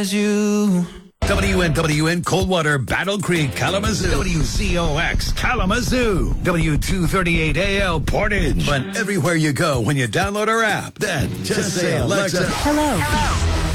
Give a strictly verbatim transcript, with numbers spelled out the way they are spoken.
You. W N W N Coldwater, Battle Creek, Kalamazoo. W C O X Kalamazoo. W two thirty-eight A L Portage. But everywhere you go when you download our app, then just, just say, Alexa, hello. hello.